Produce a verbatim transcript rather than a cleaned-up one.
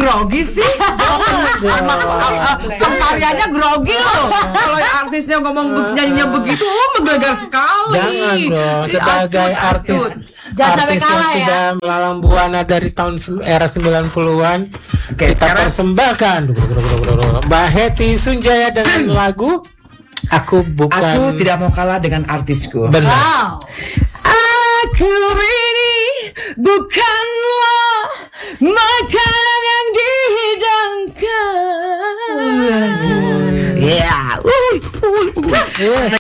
grogi sih? Karyanya grogi loh. Kalau artisnya ngomong nyanyinya begitu, oh menggelegar sekali. Jangan dong, sebagai artis Jangan sampai artis yang kalah ya. sudah melalang buana dari tahun sem- era sembilan puluhan. Oke, Kita sekarang- persembahkan Mbak Hetty Sunjaya dengan lagu Aku Bukan. Aku tidak mau kalah dengan artisku. Benar. Wow. Aku ini bukanlah makanan yang dihidangkan. Ya, uh, uh, uh. Yes.